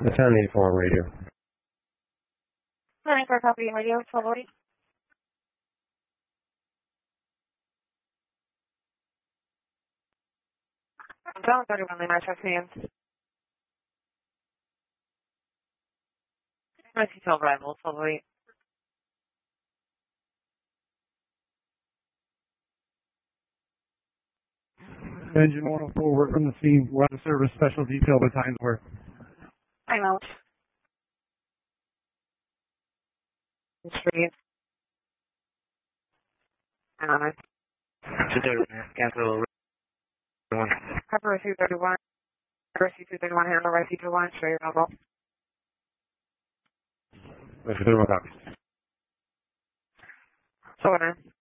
The 1084 radio. 94 copy radio, 1240. Zone 31, Lima, check hands. Nice detail arrival, 1208. Engine 104, we're from the scene. We're on the service special detail by Tynesworth. I'm out. Street. Honest. 231, cancel 1. Cover 231. Cover 231, handle right 221, straight level. 231 copies. So,